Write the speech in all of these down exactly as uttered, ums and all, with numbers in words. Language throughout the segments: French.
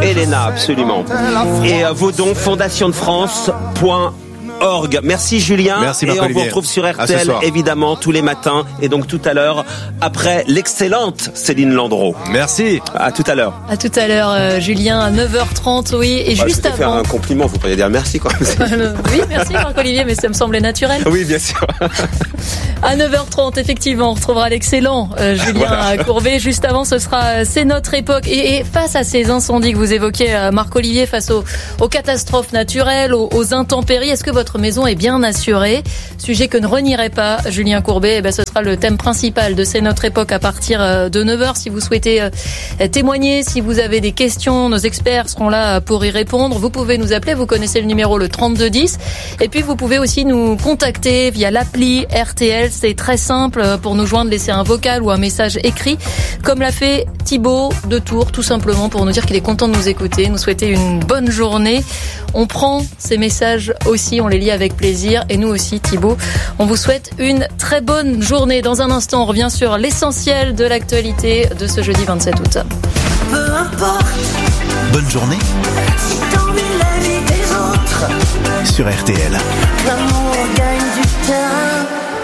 Elena, absolument. Et euh, vos dons, fondation de france point org. Merci Julien. Merci, et on vous retrouve sur R T L évidemment tous les matins et donc tout à l'heure après l'excellente Céline Landreau. Merci. À tout à l'heure. À tout à l'heure euh, Julien à neuf heures trente oui et bah, juste avant. Faire un compliment, vous pourriez dire merci quoi. Oui, merci Marc-Olivier, mais ça me semblait naturel. Oui, bien sûr. À neuf heures trente effectivement, on retrouvera l'excellent euh, Julien voilà. Courbet. Juste avant, ce sera C'est notre époque et, et face à ces incendies que vous évoquez euh, Marc-Olivier, face aux, aux catastrophes naturelles, aux, aux intempéries, est-ce que votre maison est bien assurée? Sujet que ne renierait pas Julien Courbet. Eh ben, ce sera le thème principal de C'est notre époque à partir de neuf heures. Si vous souhaitez témoigner, si vous avez des questions, nos experts seront là pour y répondre. Vous pouvez nous appeler, vous connaissez le numéro, le trente-deux dix. Et puis vous pouvez aussi nous contacter via l'appli R T L. C'est très simple pour nous joindre, laisser un vocal ou un message écrit, comme l'a fait Thibaut de Tours, tout simplement pour nous dire qu'il est content de nous écouter, nous souhaiter une bonne journée. On prend ces messages aussi, on les lit avec plaisir. Et nous aussi, Thibaut, on vous souhaite une très bonne journée. Dans un instant, on revient sur l'essentiel de l'actualité de ce jeudi vingt-sept août. Peu importe. Bonne journée. Si t'envies la vie des autres. Sur R T L. L'amour gagne du terrain.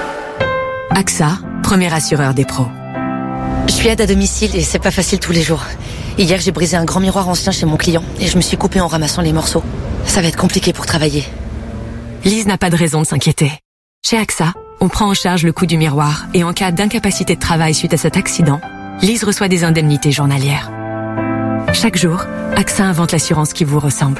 A X A, premier assureur des pros. Je suis aide à domicile et c'est pas facile tous les jours. Hier, j'ai brisé un grand miroir ancien chez mon client et je me suis coupée en ramassant les morceaux. Ça va être compliqué pour travailler. Lise n'a pas de raison de s'inquiéter. Chez A X A, on prend en charge le coût du miroir et en cas d'incapacité de travail suite à cet accident, Lise reçoit des indemnités journalières. Chaque jour, A X A invente l'assurance qui vous ressemble.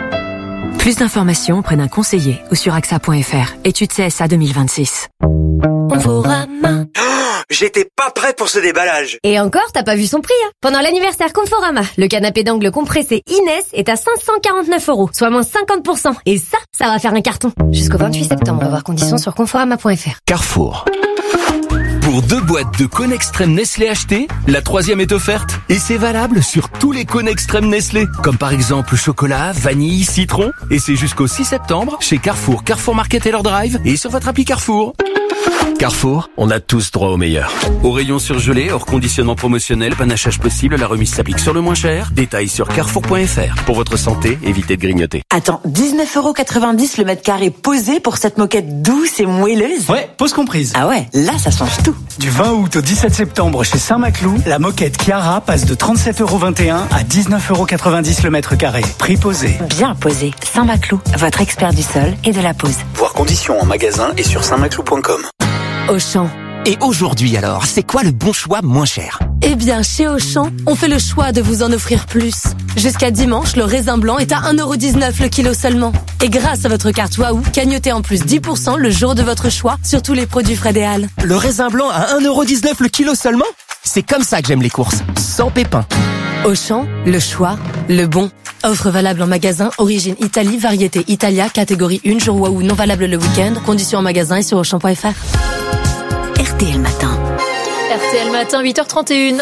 Plus d'informations auprès d'un conseiller ou sur A X A point F R. Étude C S A deux mille vingt-six. Conforama. Oh, j'étais pas prêt pour ce déballage. Et encore, t'as pas vu son prix, hein. Pendant l'anniversaire Conforama, le canapé d'angle compressé Inès est à cinq cent quarante-neuf euros, soit moins cinquante pour cent. Et ça, ça va faire un carton. Jusqu'au vingt-huit septembre, on va voir conditions sur conforama point F R. Carrefour. Pour deux boîtes de cônes extrême Nestlé achetées, la troisième est offerte. Et c'est valable sur tous les cônes extrême Nestlé. Comme par exemple chocolat, vanille, citron. Et c'est jusqu'au six septembre chez Carrefour, Carrefour Market et leur Drive et sur votre appli Carrefour. Carrefour, on a tous droit au meilleur. Au rayon surgelé, hors conditionnement promotionnel, panachage possible, la remise s'applique sur le moins cher. Détails sur carrefour point F R. Pour votre santé, évitez de grignoter. Attends, dix-neuf euros quatre-vingt-dix le mètre carré posé pour cette moquette douce et moelleuse? Ouais, pause comprise. Ah ouais, là ça change tout. Du vingt août au dix-sept septembre chez Saint-Maclou, la moquette Chiara passe de trente-sept euros vingt et un à dix-neuf euros quatre-vingt-dix le mètre carré. Prix posé. Bien posé. Saint-Maclou, votre expert du sol et de la pose. Voir conditions en magasin et sur saint maclou point com. Auchan. Et aujourd'hui alors, c'est quoi le bon choix moins cher? Eh bien, chez Auchan, on fait le choix de vous en offrir plus. Jusqu'à dimanche, le raisin blanc est à un euro dix-neuf le kilo seulement. Et grâce à votre carte Waouh, cagnotez en plus dix pour cent le jour de votre choix sur tous les produits Fred et Halles. Le raisin blanc à un euro dix-neuf le kilo seulement? C'est comme ça que j'aime les courses, sans pépins. Auchan, le choix, le bon. Offre valable en magasin, origine Italie, variété Italia, catégorie un, jour Waouh, non valable le week-end. Conditions en magasin et sur auchan point F R. R T L Matin. R T L Matin, huit heures trente et une.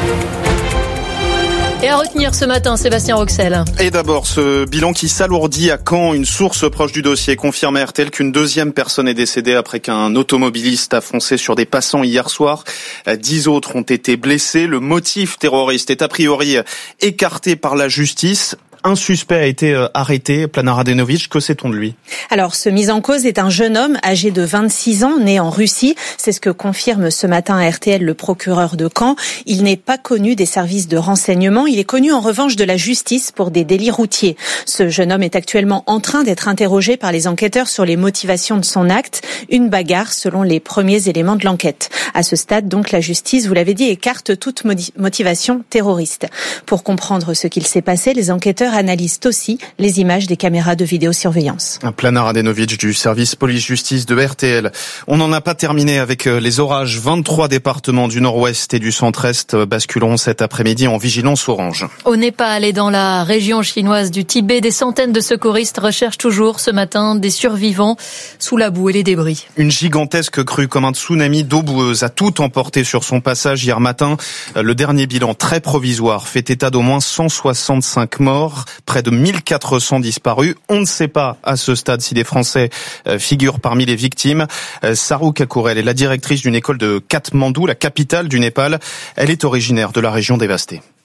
Et à retenir ce matin, Sébastien Roxel. Et d'abord, ce bilan qui s'alourdit à Caen. Une source proche du dossier confirme à R T L qu'une deuxième personne est décédée après qu'un automobiliste a foncé sur des passants hier soir. Dix autres ont été blessés. Le motif terroriste est a priori écarté par la justice. Un suspect a été arrêté, Plana Radenovic. Que sait-on de lui? Alors, ce mis en cause est un jeune homme âgé de vingt-six ans, né en Russie. C'est ce que confirme ce matin à R T L le procureur de Caen. Il n'est pas connu des services de renseignement. Il est connu en revanche de la justice pour des délits routiers. Ce jeune homme est actuellement en train d'être interrogé par les enquêteurs sur les motivations de son acte. Une bagarre selon les premiers éléments de l'enquête. À ce stade, donc, la justice, vous l'avez dit, écarte toute motivation terroriste. Pour comprendre ce qu'il s'est passé, les enquêteurs analysent aussi les images des caméras de vidéosurveillance. Plana Radenovic du service police-justice de R T L. On n'en a pas terminé avec les orages. vingt-trois départements du nord-ouest et du centre-est basculeront cet après-midi en vigilance orange. Au Népal et dans la région chinoise du Tibet, des centaines de secouristes recherchent toujours ce matin des survivants sous la boue et les débris. Une gigantesque crue comme un tsunami d'eau boueuse a tout emporté sur son passage hier matin. Le dernier bilan très provisoire fait état d'au moins cent soixante-cinq morts. Près de mille quatre cents disparus. On ne sait pas à ce stade si des Français figurent parmi les victimes. Sarou Kakourel est la directrice d'une école de Katmandou, la capitale du Népal. Elle est originaire de la région dévastée.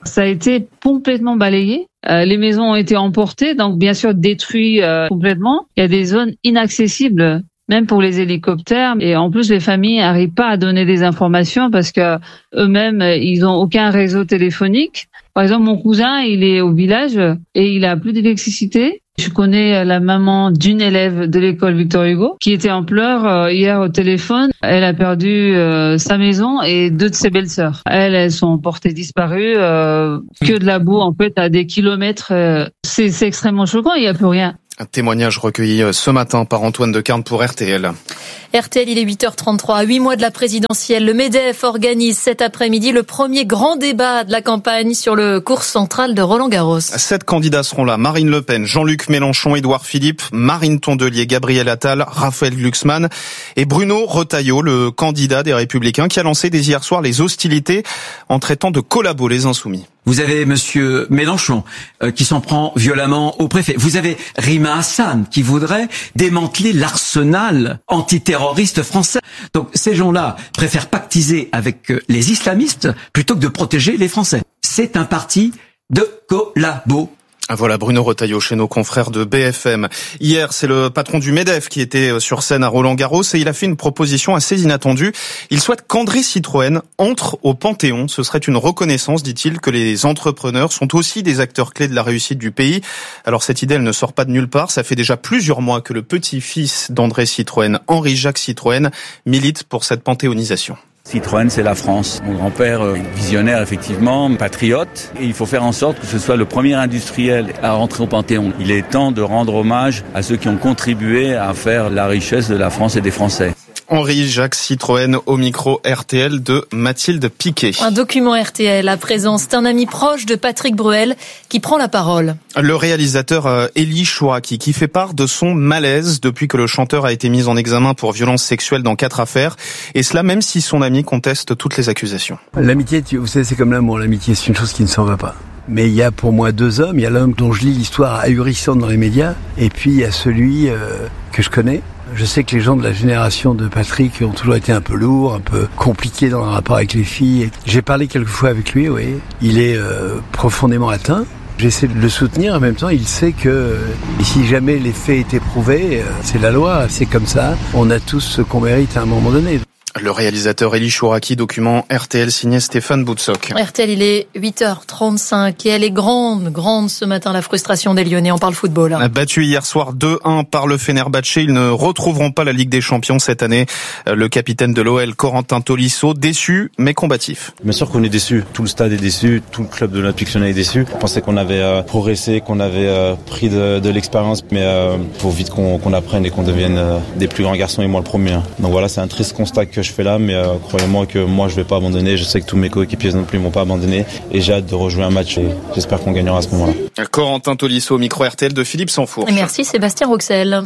Ça a été complètement balayé. Euh, les maisons ont été emportées, donc bien sûr détruites euh, complètement. Il y a des zones inaccessibles, même pour les hélicoptères. Et en plus, les familles n'arrivent pas à donner des informations parce que eux-mêmes, ils n'ont aucun réseau téléphonique. Par exemple, mon cousin, il est au village et il a plus d'électricité. Je connais la maman d'une élève de l'école Victor Hugo qui était en pleurs euh, hier au téléphone. Elle a perdu euh, sa maison et deux de ses belles-sœurs. Elles, elles sont portées disparues, euh, que de la boue en fait à des kilomètres. Euh, c'est, c'est extrêmement choquant, il n'y a plus rien. Un témoignage recueilli ce matin par Antoine Decarne pour R T L. R T L, il est huit heures trente-trois. À huit mois de la présidentielle, le MEDEF organise cet après-midi le premier grand débat de la campagne sur le cours central de Roland-Garros. Sept candidats seront là. Marine Le Pen, Jean-Luc Mélenchon, Édouard Philippe, Marine Tondelier, Gabriel Attal, Raphaël Glucksmann et Bruno Retailleau, le candidat des Républicains qui a lancé dès hier soir les hostilités en traitant de collabos les Insoumis. Vous avez Monsieur Mélenchon euh, qui s'en prend violemment au préfet. Vous avez Rima Hassan qui voudrait démanteler l'arsenal antiterroriste français. Donc ces gens-là préfèrent pactiser avec les islamistes plutôt que de protéger les Français. C'est un parti de collabos. Voilà Bruno Retailleau chez nos confrères de B F M. Hier, c'est le patron du MEDEF qui était sur scène à Roland-Garros et il a fait une proposition assez inattendue. Il souhaite qu'André Citroën entre au Panthéon. Ce serait une reconnaissance, dit-il, que les entrepreneurs sont aussi des acteurs clés de la réussite du pays. Alors cette idée, elle ne sort pas de nulle part. Ça fait déjà plusieurs mois que le petit-fils d'André Citroën, Henri-Jacques Citroën, milite pour cette panthéonisation. Citroën, c'est la France. Mon grand-père, visionnaire effectivement, patriote. Et il faut faire en sorte que ce soit le premier industriel à rentrer au Panthéon. Il est temps de rendre hommage à ceux qui ont contribué à faire la richesse de la France et des Français. Henri-Jacques Citroën au micro R T L de Mathilde Piquet. Un document R T L à présent. C'est un ami proche de Patrick Bruel qui prend la parole. Le réalisateur Elie Chouraki qui fait part de son malaise depuis que le chanteur a été mis en examen pour violence sexuelle dans quatre affaires. Et cela même si son ami conteste toutes les accusations. L'amitié, vous savez, c'est comme l'amour. L'amitié, c'est une chose qui ne s'en va pas. Mais il y a pour moi deux hommes. Il y a l'homme dont je lis l'histoire ahurissante dans les médias. Et puis il y a celui euh, que je connais. Je sais que les gens de la génération de Patrick ont toujours été un peu lourds, un peu compliqués dans le rapport avec les filles. J'ai parlé quelques fois avec lui, oui. Il est euh, profondément atteint. J'essaie de le soutenir, en même temps, il sait que si jamais les faits étaient prouvés, c'est la loi, c'est comme ça. On a tous ce qu'on mérite à un moment donné. Le réalisateur Elie Chouraki, document R T L signé Stéphane Boutsock. R T L, il est huit heures trente-cinq et elle est grande, grande ce matin, la frustration des Lyonnais. On parle football. Hein. Battu hier soir deux un par le Fenerbahçe, ils ne retrouveront pas la Ligue des Champions cette année. Le capitaine de l'O L, Corentin Tolisso, déçu mais combatif. Bien sûr qu'on est déçu, tout le stade est déçu, tout le club de l'Olympique Lyonnais est déçu. On pensait qu'on avait euh, progressé, qu'on avait euh, pris de, de l'expérience, mais il euh, faut vite qu'on, qu'on apprenne et qu'on devienne euh, des plus grands garçons et moi le premier. Hein. Donc voilà, c'est un triste constat que je fais là, mais euh, croyez-moi que moi je vais pas abandonner, je sais que tous mes coéquipiers non plus vont pas abandonner et j'ai hâte de rejouer un match et j'espère qu'on gagnera à ce moment-là. Corentin Tolisso, micro R T L de Philippe Sansfourche. Merci Sébastien Rouxel.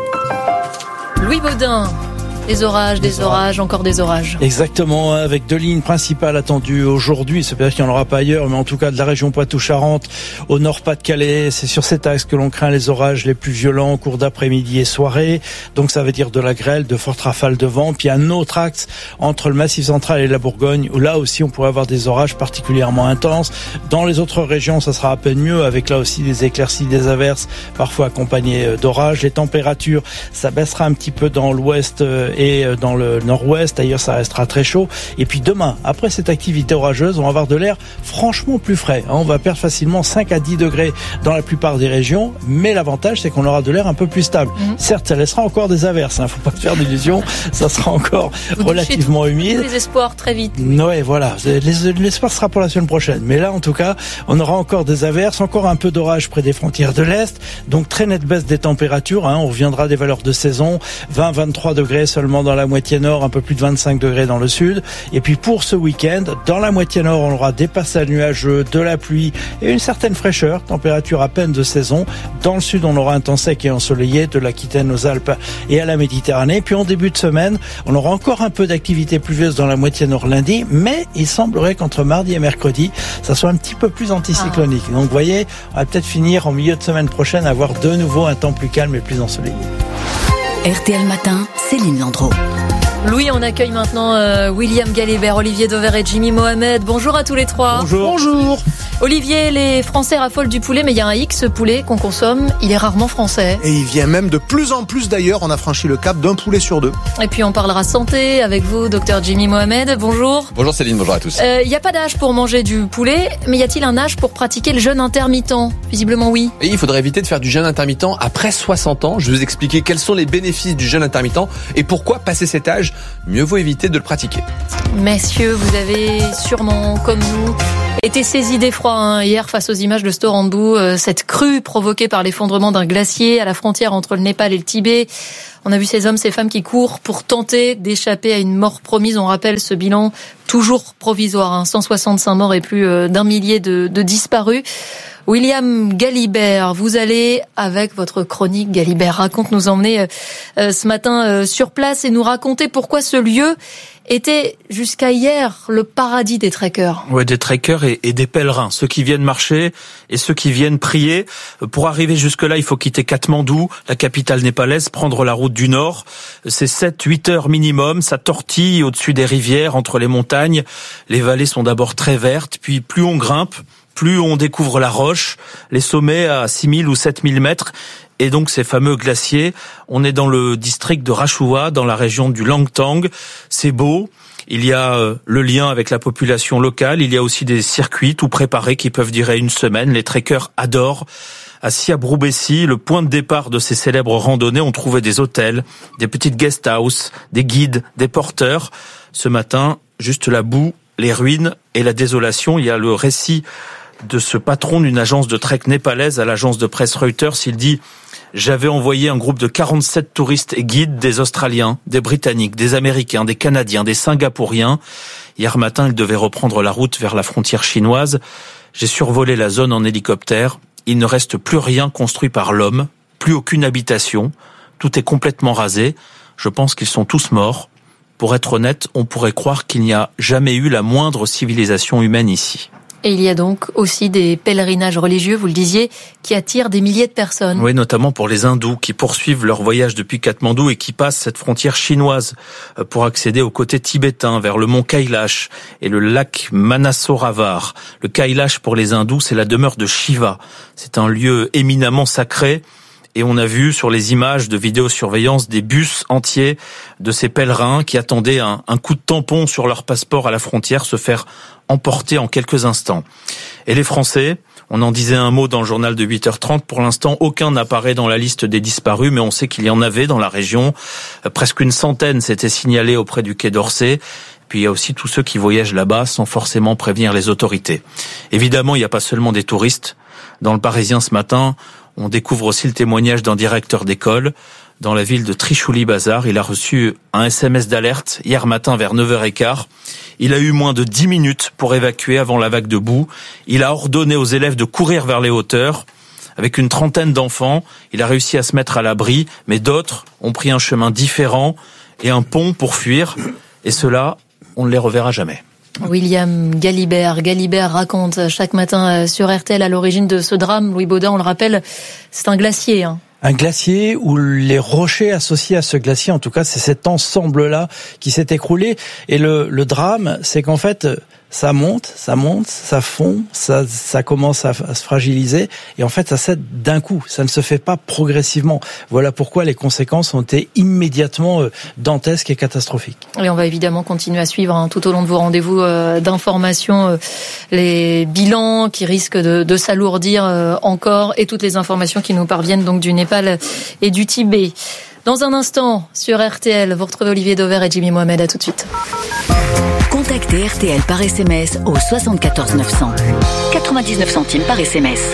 Louis Baudin. Des orages, des orages, encore des orages. Exactement, avec deux lignes principales attendues aujourd'hui. C'est peut-être qu'il n'y en aura pas ailleurs, mais en tout cas de la région Poitou-Charentes au nord Pas-de-Calais. C'est sur cet axe que l'on craint les orages les plus violents au cours d'après-midi et soirée. Donc ça veut dire de la grêle, de fortes rafales de vent. Puis un autre axe entre le Massif central et la Bourgogne, où là aussi on pourrait avoir des orages particulièrement intenses. Dans les autres régions, ça sera à peine mieux, avec là aussi des éclaircies, des averses, parfois accompagnées d'orages. Les températures, ça baissera un petit peu dans l'ouest et dans le nord-ouest, ailleurs ça restera très chaud. Et puis demain, après cette activité orageuse, on va avoir de l'air franchement plus frais. On va perdre facilement cinq à dix degrés dans la plupart des régions, mais l'avantage c'est qu'on aura de l'air un peu plus stable. Mmh. Certes, ça laissera encore des averses, hein, faut pas te faire d'illusions, ça sera encore Vous relativement humide. Les espoirs très vite. Ouais, voilà, l'espoir sera pour la semaine prochaine. Mais là, en tout cas, on aura encore des averses, encore un peu d'orage près des frontières de l'Est, donc très nette baisse des températures, hein, on reviendra des valeurs de saison, vingt à vingt-trois degrés seulement dans la moitié nord, un peu plus de vingt-cinq degrés dans le sud. Et puis pour ce week-end, dans la moitié nord, on aura des passages nuageux, de la pluie et une certaine fraîcheur, température à peine de saison. Dans le sud, on aura un temps sec et ensoleillé, de l'Aquitaine aux Alpes et à la Méditerranée. Puis en début de semaine, on aura encore un peu d'activité pluvieuse dans la moitié nord lundi, mais il semblerait qu'entre mardi et mercredi, ça soit un petit peu plus anticyclonique. Donc vous voyez, on va peut-être finir en milieu de semaine prochaine à avoir de nouveau un temps plus calme et plus ensoleillé. R T L Matin, Céline Landreau. Louis, on accueille maintenant euh, William Galébert, Olivier Dauvert et Jimmy Mohamed. Bonjour à tous les trois. Bonjour. Bonjour. Olivier, les Français raffolent du poulet, mais il y a un hic, ce poulet qu'on consomme, il est rarement français. Et il vient même de plus en plus d'ailleurs, on a franchi le cap d'un poulet sur deux. Et puis on parlera santé avec vous, docteur Jimmy Mohamed, bonjour. Bonjour Céline, bonjour à tous. Il euh, n'y a pas d'âge pour manger du poulet, mais y a-t-il un âge pour pratiquer le jeûne intermittent ? Visiblement oui. Et il faudrait éviter de faire du jeûne intermittent après soixante ans. Je vais vous expliquer quels sont les bénéfices du jeûne intermittent et pourquoi, passé cet âge, mieux vaut éviter de le pratiquer. Messieurs, vous avez sûrement, comme nous, été saisis d'effroi hein, hier face aux images de Storanbou, euh, cette crue provoquée par l'effondrement d'un glacier à la frontière entre le Népal et le Tibet. On a vu ces hommes, ces femmes qui courent pour tenter d'échapper à une mort promise. On rappelle ce bilan toujours provisoire, hein, cent soixante-cinq morts et plus euh, d'un millier de, de disparus. William Galibert, vous allez, avec votre chronique Galibert Raconte, nous emmener euh, ce matin euh, sur place et nous raconter pourquoi ce lieu était jusqu'à hier le paradis des trekkers. Ouais, des trekkers et, et des pèlerins, ceux qui viennent marcher et ceux qui viennent prier. Pour arriver jusque-là, il faut quitter Katmandou, la capitale népalaise, prendre la route du nord. C'est sept huit heures minimum, ça tortille au-dessus des rivières, entre les montagnes. Les vallées sont d'abord très vertes, puis plus on grimpe, plus on découvre la roche, les sommets à six mille ou sept mille mètres, et donc ces fameux glaciers. On est dans le district de Rachoua, dans la région du Langtang. C'est beau, il y a le lien avec la population locale, il y a aussi des circuits tout préparés qui peuvent durer une semaine. Les trekkers adorent. À Siabroubessi, le point de départ de ces célèbres randonnées, on trouvait des hôtels, des petites guest houses, des guides, des porteurs. Ce matin, juste la boue, les ruines et la désolation. Il y a le récit de ce patron d'une agence de trek népalaise à l'agence de presse Reuters. Il dit « J'avais envoyé un groupe de quarante-sept touristes et guides, des Australiens, des Britanniques, des Américains, des Canadiens, des Singapouriens. Hier matin, ils devaient reprendre la route vers la frontière chinoise. J'ai survolé la zone en hélicoptère. Il ne reste plus rien construit par l'homme, plus aucune habitation. Tout est complètement rasé. Je pense qu'ils sont tous morts. Pour être honnête, on pourrait croire qu'il n'y a jamais eu la moindre civilisation humaine ici. » Et il y a donc aussi des pèlerinages religieux, vous le disiez, qui attirent des milliers de personnes. Oui, notamment pour les hindous qui poursuivent leur voyage depuis Katmandou et qui passent cette frontière chinoise pour accéder au côté tibétain, vers le mont Kailash et le lac Manasoravar. Le Kailash pour les hindous, c'est la demeure de Shiva. C'est un lieu éminemment sacré. Et on a vu sur les images de vidéosurveillance des bus entiers de ces pèlerins qui attendaient un, un coup de tampon sur leur passeport à la frontière se faire emporter en quelques instants. Et les Français, on en disait un mot dans le journal de huit heures trente, pour l'instant aucun n'apparaît dans la liste des disparus, mais on sait qu'il y en avait dans la région. Presque une centaine s'étaient signalés auprès du Quai d'Orsay. Puis il y a aussi tous ceux qui voyagent là-bas sans forcément prévenir les autorités. Évidemment, il n'y a pas seulement des touristes. Dans le Parisien ce matin, on découvre aussi le témoignage d'un directeur d'école. Dans la ville de Trichouli-Bazar, il a reçu un S M S d'alerte hier matin vers neuf heures quinze. Il a eu moins de dix minutes pour évacuer avant la vague de boue. Il a ordonné aux élèves de courir vers les hauteurs. Avec une trentaine d'enfants, il a réussi à se mettre à l'abri, mais d'autres ont pris un chemin différent et un pont pour fuir. Et ceux-là, on ne les reverra jamais. William Galibert, Galibert raconte chaque matin sur R T L à l'origine de ce drame. Louis Baudin, on le rappelle, c'est un glacier. Hein. Un glacier où les rochers associés à ce glacier, en tout cas, c'est cet ensemble-là qui s'est écroulé. Et le, le drame, c'est qu'en fait, ça monte, ça monte, ça fond, ça, ça commence à, à se fragiliser. Et en fait, ça cède d'un coup. Ça ne se fait pas progressivement. Voilà pourquoi les conséquences ont été immédiatement dantesques et catastrophiques. Et on va évidemment continuer à suivre hein, tout au long de vos rendez-vous euh, d'information, euh, les bilans qui risquent de, de s'alourdir euh, encore et toutes les informations qui nous parviennent donc du Népal et du Tibet. Dans un instant, sur R T L, vous retrouvez Olivier Dauvert et Jimmy Mohamed. À tout de suite. Contactez R T L par S M S au soixante-quatorze neuf cents. quatre-vingt-dix-neuf centimes par S M S.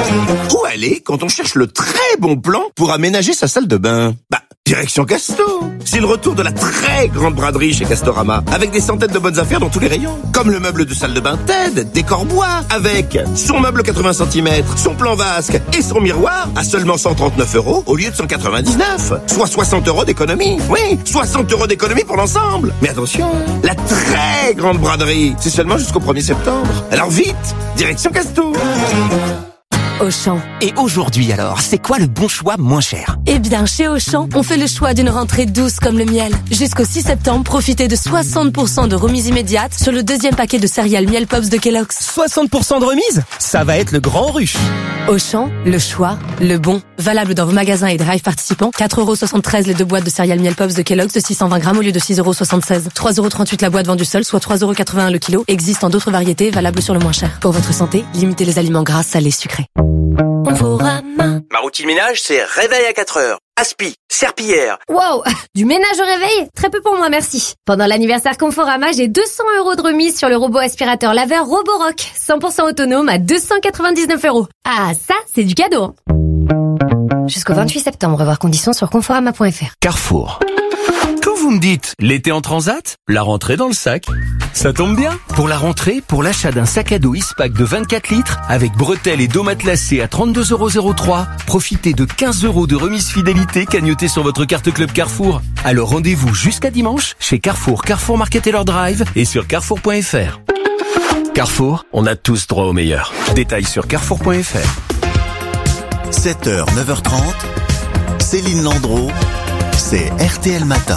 Où aller quand on cherche le très bon plan pour aménager sa salle de bain? Bah, direction Casto. C'est le retour de la très grande braderie chez Castorama, avec des centaines de bonnes affaires dans tous les rayons. Comme le meuble de salle de bain Ted, décor bois, avec son meuble quatre-vingts centimètres, son plan vasque et son miroir à seulement cent trente-neuf euros au lieu de cent quatre-vingt-dix-neuf. Soit soixante euros d'économie. Oui, soixante euros d'économie pour l'ensemble. Mais attention, la très grande braderie, c'est seulement jusqu'au premier septembre. Alors vite, direction Casto. Auchan. Et aujourd'hui alors, c'est quoi le bon choix moins cher? Eh bien, chez Auchan, on fait le choix d'une rentrée douce comme le miel. Jusqu'au six septembre, profitez de soixante pour cent de remise immédiate sur le deuxième paquet de céréales Miel Pops de Kellogg's. soixante pour cent de remise? Ça va être le grand rush. Auchan, le choix, le bon. Valable dans vos magasins et drive participants. quatre euros soixante-treize les deux boîtes de céréales Miel Pops de Kellogg's de six cent vingt grammes au lieu de six euros soixante-seize. trois euros trente-huit la boîte vendue seule, soit trois euros quatre-vingt-un le kilo. Existe en d'autres variétés, valables sur le moins cher. Pour votre santé, limitez les aliments gras, salés, sucrés. Conforama. Ma routine ménage, c'est réveil à quatre heures. Aspi, serpillière. Wow, du ménage au réveil? Très peu pour moi, merci. Pendant l'anniversaire Conforama, j'ai deux cents euros de remise sur le robot aspirateur laveur Roborock. cent pour cent autonome à deux cent quatre-vingt-dix-neuf euros. Ah, ça, c'est du cadeau. Hein. Jusqu'au vingt-huit septembre, voir conditions sur conforama point f r. Carrefour. Quand vous me dites l'été en transat, la rentrée dans le sac, ça tombe bien. Pour la rentrée, pour l'achat d'un sac à dos Ispac de vingt-quatre litres, avec bretelles et dos matelassés à trente-deux euros zéro trois, profitez de quinze euros de remise fidélité cagnotée sur votre carte Club Carrefour. Alors rendez-vous jusqu'à dimanche chez Carrefour, Carrefour Market et leur drive et sur carrefour point f r. Carrefour, on a tous droit au meilleur. Détails sur carrefour point f r. sept heures, neuf heures trente, Céline Landreau, c'est R T L Matin.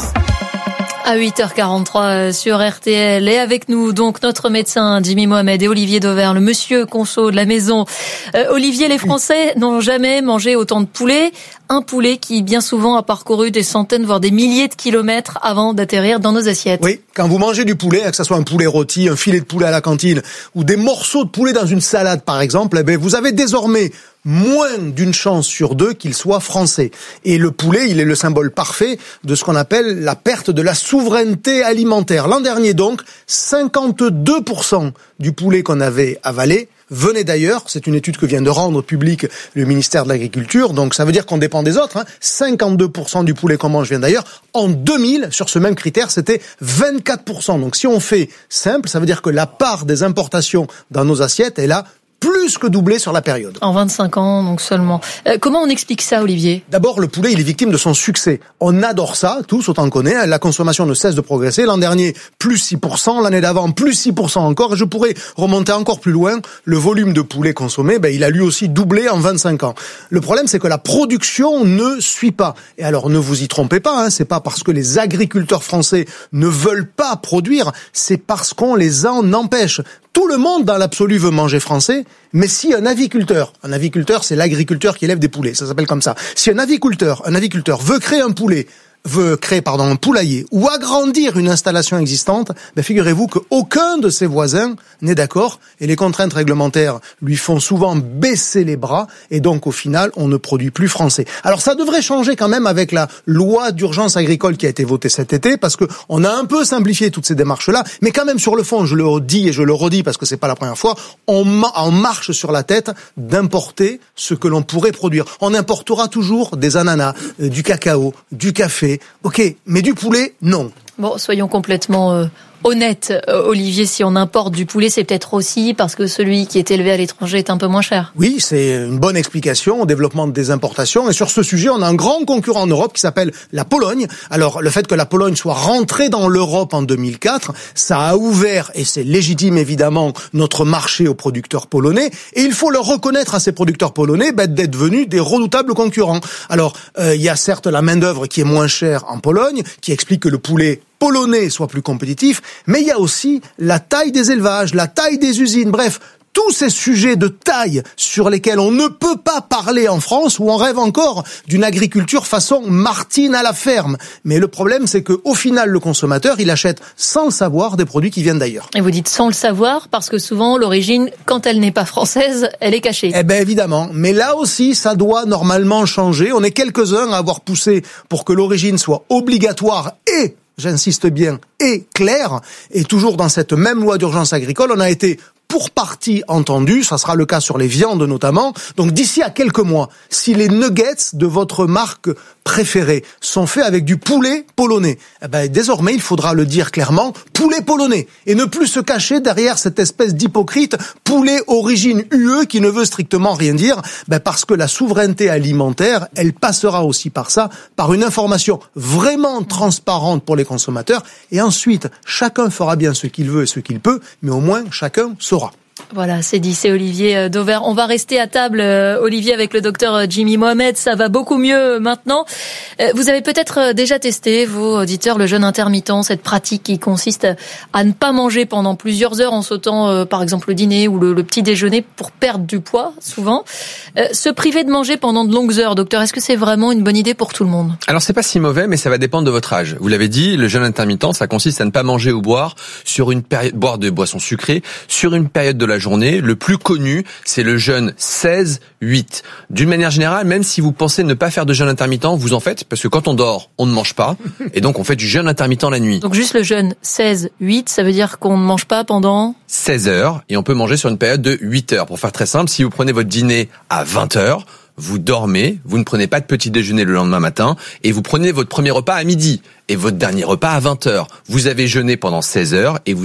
À huit heures quarante-trois sur R T L. Et avec nous, donc, notre médecin Jimmy Mohamed et Olivier Dauvert, le monsieur conso de la maison. Euh, Olivier, les Français n'ont jamais mangé autant de poulet. Un poulet qui, bien souvent, a parcouru des centaines, voire des milliers de kilomètres avant d'atterrir dans nos assiettes. Oui, quand vous mangez du poulet, que ce soit un poulet rôti, un filet de poulet à la cantine, ou des morceaux de poulet dans une salade, par exemple, eh bien, vous avez désormais moins d'une chance sur deux qu'il soit français. Et le poulet, il est le symbole parfait de ce qu'on appelle la perte de la souveraineté alimentaire. L'an dernier donc, cinquante-deux pour cent du poulet qu'on avait avalé venait d'ailleurs. C'est une étude que vient de rendre publique le ministère de l'Agriculture. Donc ça veut dire qu'on dépend des autres. Hein. cinquante-deux pour cent du poulet qu'on mange vient d'ailleurs. En deux mille, sur ce même critère, c'était vingt-quatre pour cent. Donc si on fait simple, ça veut dire que la part des importations dans nos assiettes est là plus que doublé sur la période. En vingt-cinq ans, donc seulement. Euh, comment on explique ça, Olivier ? D'abord, le poulet, il est victime de son succès. On adore ça, tous, autant qu'on est. La consommation ne cesse de progresser. L'an dernier, plus six pour cent. L'année d'avant, plus six pour cent encore. Et je pourrais remonter encore plus loin. Le volume de poulet consommé, ben, il a lui aussi doublé en vingt-cinq ans. Le problème, c'est que la production ne suit pas. Et alors, ne vous y trompez pas, hein, c'est pas parce que les agriculteurs français ne veulent pas produire, c'est parce qu'on les en empêche. Tout le monde, dans l'absolu, veut manger français, mais si un aviculteur, un aviculteur, c'est l'agriculteur qui élève des poulets, ça s'appelle comme ça. Si un aviculteur, un aviculteur veut créer un poulet, veut créer, pardon, un poulailler ou agrandir une installation existante, ben figurez-vous qu'aucun de ses voisins n'est d'accord et les contraintes réglementaires lui font souvent baisser les bras et donc au final, on ne produit plus français. Alors ça devrait changer quand même avec la loi d'urgence agricole qui a été votée cet été parce que on a un peu simplifié toutes ces démarches-là, mais quand même sur le fond, je le dis et je le redis parce que c'est pas la première fois, on, on marche sur la tête d'importer ce que l'on pourrait produire. On importera toujours des ananas, euh, du cacao, du café. Ok, mais du poulet, non. Bon, soyons complètement euh, honnêtes, euh, Olivier, si on importe du poulet, c'est peut-être aussi parce que celui qui est élevé à l'étranger est un peu moins cher. Oui, c'est une bonne explication au développement des importations. Et sur ce sujet, on a un grand concurrent en Europe qui s'appelle la Pologne. Alors, le fait que la Pologne soit rentrée dans l'Europe en deux mille quatre, ça a ouvert, et c'est légitime évidemment, notre marché aux producteurs polonais. Et il faut leur reconnaître à ces producteurs polonais ben, d'être devenus des redoutables concurrents. Alors, euh, il y a certes la main-d'œuvre qui est moins chère en Pologne, qui explique que le poulet polonais soit plus compétitif, mais il y a aussi la taille des élevages, la taille des usines, bref, tous ces sujets de taille sur lesquels on ne peut pas parler en France, où on rêve encore d'une agriculture façon Martine à la ferme. Mais le problème, c'est qu'au final, le consommateur, il achète sans le savoir des produits qui viennent d'ailleurs. Et vous dites sans le savoir, parce que souvent, l'origine, quand elle n'est pas française, elle est cachée. Eh ben évidemment. Mais là aussi, ça doit normalement changer. On est quelques-uns à avoir poussé pour que l'origine soit obligatoire et j'insiste bien, et clair, et toujours dans cette même loi d'urgence agricole, on a été pour partie entendu, ça sera le cas sur les viandes notamment. Donc d'ici à quelques mois, si les nuggets de votre marque préférée sont faits avec du poulet polonais, eh ben désormais il faudra le dire clairement, poulet polonais, et ne plus se cacher derrière cette espèce d'hypocrite poulet origine U E qui ne veut strictement rien dire, ben parce que la souveraineté alimentaire, elle passera aussi par ça, par une information vraiment transparente pour les consommateurs, et ensuite chacun fera bien ce qu'il veut et ce qu'il peut, mais au moins chacun saura. Voilà, c'est dit, c'est Olivier Dauvert. On va rester à table, Olivier, avec le docteur Jimmy Mohamed. Ça va beaucoup mieux maintenant. Vous avez peut-être déjà testé, vous, auditeurs, le jeûne intermittent, cette pratique qui consiste à ne pas manger pendant plusieurs heures en sautant, par exemple, le dîner ou le, le petit déjeuner pour perdre du poids, souvent. Se priver de manger pendant de longues heures, docteur, est-ce que c'est vraiment une bonne idée pour tout le monde? Alors, c'est pas si mauvais, mais ça va dépendre de votre âge. Vous l'avez dit, le jeûne intermittent, ça consiste à ne pas manger ou boire sur une période, boire de boissons sucrées sur une période de la journée. Le plus connu, c'est le jeûne seize huit. D'une manière générale, même si vous pensez ne pas faire de jeûne intermittent, vous en faites, parce que quand on dort, on ne mange pas, et donc on fait du jeûne intermittent la nuit. Donc juste le jeûne seize huit, ça veut dire qu'on ne mange pas pendant seize heures, et on peut manger sur une période de huit heures. Pour faire très simple, si vous prenez votre dîner à vingt heures, vous dormez, vous ne prenez pas de petit déjeuner le lendemain matin, et vous prenez votre premier repas à midi, et votre dernier repas à vingt heures. Vous avez jeûné pendant seize heures, et vous